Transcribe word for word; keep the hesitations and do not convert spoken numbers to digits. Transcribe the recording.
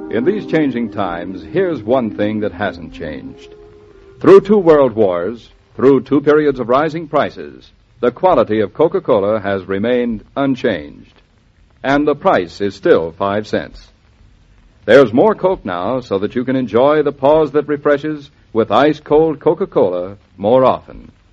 In these changing times, here's one thing that hasn't changed. Through two world wars, through two periods of rising prices, the quality of Coca-Cola has remained unchanged. And the price is still five cents. There's more Coke now so that you can enjoy the pause that refreshes with ice-cold Coca-Cola more often.